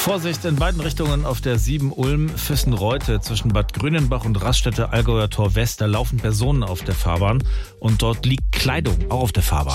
Vorsicht in beiden Richtungen auf der 7 Ulm-Füssen-Reute zwischen Bad Grünenbach und Raststätte Allgäuer Tor West. Da laufen Personen auf der Fahrbahn und dort liegt Kleidung auch auf der Fahrbahn.